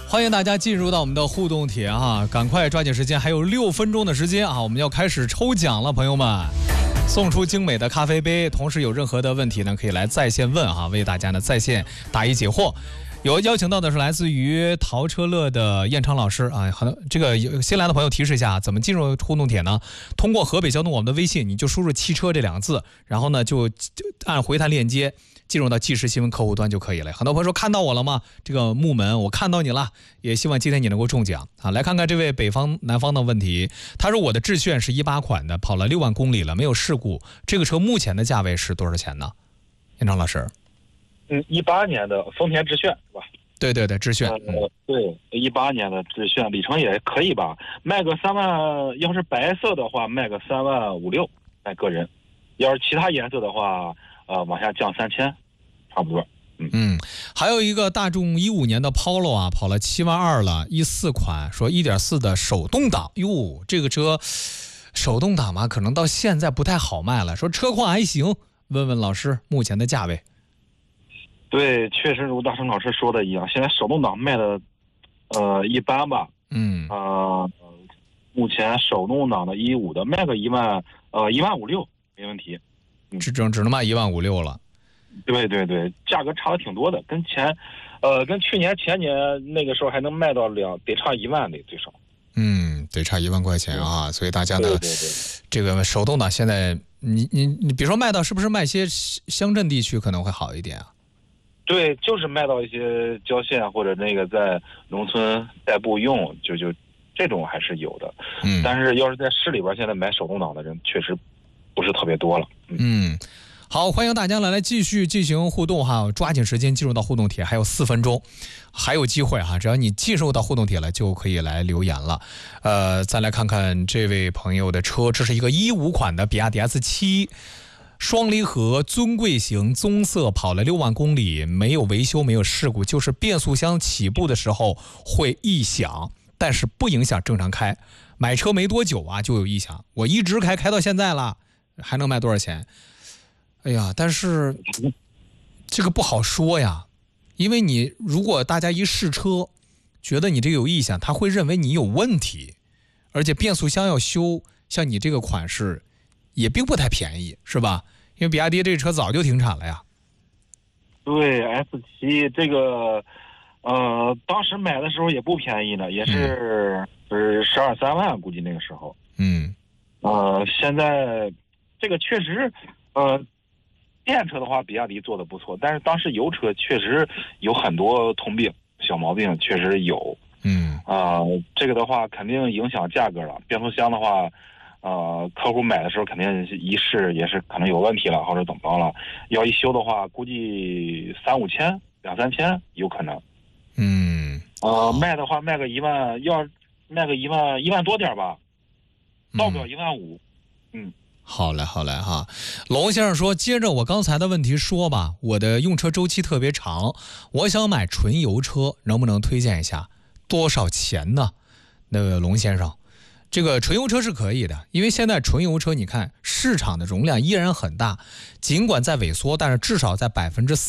欢迎大家进入到我们的互动帖啊，赶快抓紧时间，还有6分钟的时间啊，我们要开始抽奖了，朋友们。送出精美的咖啡杯，同时有任何的问题呢，可以来在线问哈，为大家呢在线答疑解惑。有邀请到的是来自于淘车乐的燕昌老师啊，好的，这个新来的朋友提示一下，怎么进入互动帖呢？通过河北交通网的微信，你就输入汽车这2个字，然后呢就按回弹链接进入到即时新闻客户端就可以了。很多朋友说看到我了吗？这个木门我看到你了，也希望今天你能够中奖啊！来看看这位北方南方的问题，他说我的致炫是18款的，跑了6万公里了，没有事故，这个车目前的价位是多少钱呢？燕昌老师 ，18年的丰田致炫是吧？ 对，致炫。 对，18年的致炫，里程也可以吧？卖个3万，要是白色的话，卖个3万5、6，卖个人；要是其他颜色的话，往下降3000，差不多。 还有一个大众15年的 Polo 啊，跑了7万2了，14款，说1.4的手动挡，哟，这个车手动挡嘛，可能到现在不太好卖了，说车况还行，问问老师目前的价位。 对，确实如大成老师说的一样，现在手动挡卖的一般吧。目前手动挡的15的卖个1万5、6没问题。 只能卖1万5、6了。 对，价格差的挺多的，跟去年前年那个时候还能卖到得差1万的最少。 得差1万块钱啊，所以大家呢， 对， 这个手动挡现在你比如说卖到是不是卖些乡镇地区可能会好一点啊？ 对，就是卖到一些郊县或者那个在农村代步用，就这种还是有的。但是要是在市里边，现在买手动挡的人确实不是特别多了。 好，欢迎大家来继续进行互动哈，抓紧时间进入到互动帖，还有4分钟，还有机会哈，只要你进入到互动帖了，就可以来留言了。再来看看这位朋友的车，这是一个15款的比亚迪 S7。双离合尊贵型棕色，跑了6万公里，没有维修，没有事故，就是变速箱起步的时候会异响，但是不影响正常开。买车没多久啊就有异响，我一直开到现在了，还能卖多少钱？哎呀，但是这个不好说呀，因为你如果大家一试车觉得你这个有异响，他会认为你有问题，而且变速箱要修，像你这个款式也并不太便宜，是吧？因为比亚迪这车早就停产了呀。 对 ，S7 这个，当时买的时候也不便宜呢，也是12、13万，估计那个时候。现在这个确实，电车的话，比亚迪做的不错，但是当时油车确实有很多通病、小毛病，确实有。这个的话肯定影响价格了。变速箱的话。客户买的时候肯定一试也是可能有问题了，或者怎么着了，要一修的话，估计3、5千、2、3千有可能。卖的话卖个1万，要卖个1万多点吧，到不了1万5。 好嘞哈。龙先生说，接着我刚才的问题说吧，我的用车周期特别长，我想买纯油车，能不能推荐一下？多少钱呢？那个龙先生。这个纯油车是可以的，因为现在纯油车你看市场的容量依然很大，尽管在萎缩，但是至少在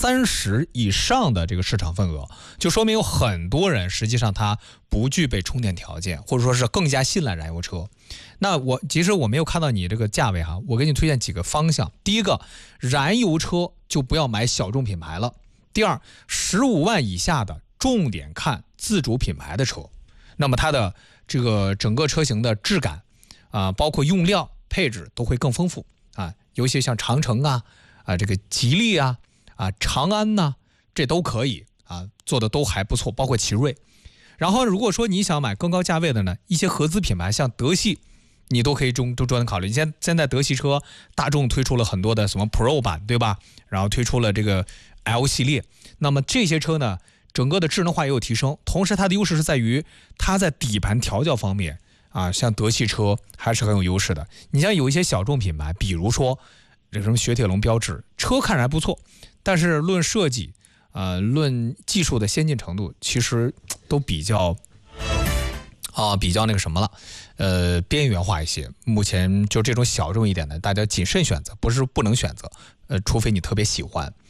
30%以上的这个市场份额，就说明有很多人实际上他不具备充电条件，或者说是更加信赖燃油车。那其实我没有看到你这个价位哈，我给你推荐几个方向。第一个，燃油车就不要买小众品牌了。第二，15万以下的重点看自主品牌的车，那么它的这个整个车型的质感包括用料配置都会更丰富啊，尤其像长城这个吉利长安这都可以做的都还不错，包括奇瑞。然后如果说你想买更高价位的呢，一些合资品牌像德系，你都可以都专门考虑。现在德系车大众推出了很多的什么 Pro 版，对吧？然后推出了这个 L 系列，那么这些车呢，整个的智能化也有提升，同时它的优势是在于它在底盘调教方面像德系车还是很有优势的。你像有一些小众品牌，比如说这什么雪铁龙、标致，车看着还不错，但是论设计论技术的先进程度，其实都比较那个什么了，边缘化一些。目前就这种小众一点的，大家谨慎选择，不是不能选择，除非你特别喜欢。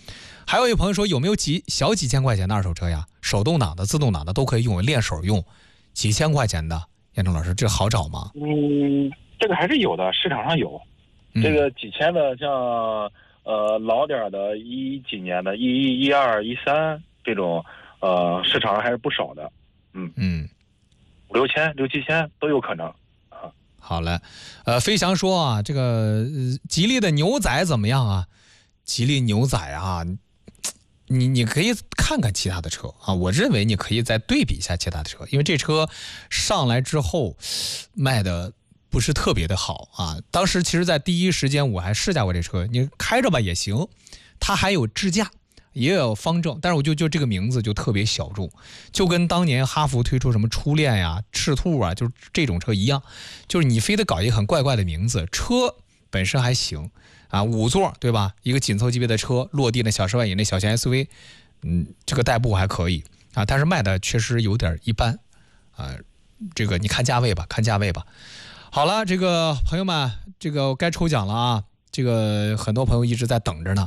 还有一朋友说，有没有小几千块钱的二手车呀？手动挡的、自动挡的都可以用，练手用，几千块钱的，彦成老师，这好找吗？ 这个还是有的，市场上有。这个几千的，像老点的11几年的12、13这种，市场上还是不少的。5、6千、6、7千都有可能。 好嘞，飞翔说啊，这个吉利的牛仔怎么样啊？吉利牛仔啊，你可以看看其他的车啊，我认为你可以再对比一下其他的车，因为这车上来之后卖的不是特别的好啊。当时其实在第一时间我还试驾过这车，你开着吧也行，它还有支架也有方正，但是我就这个名字就特别小众，就跟当年哈弗推出什么初恋呀、赤兔啊，就是这种车一样，就是你非得搞一个很怪怪的名字，车本身还行啊，5座对吧？一个紧凑级别的车，落地的小10万以内小型 SUV， 这个代步还可以啊，但是卖的确实有点一般啊，这个你看价位吧，看价位吧。好了，这个朋友们，这个该抽奖了啊，这个很多朋友一直在等着呢。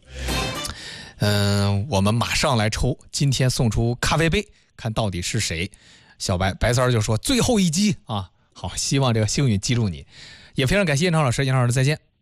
我们马上来抽，今天送出咖啡杯，看到底是谁。小白三就说最后一击啊，好，希望这个幸运记住你，也非常感谢彦超老师，彦超老师再见。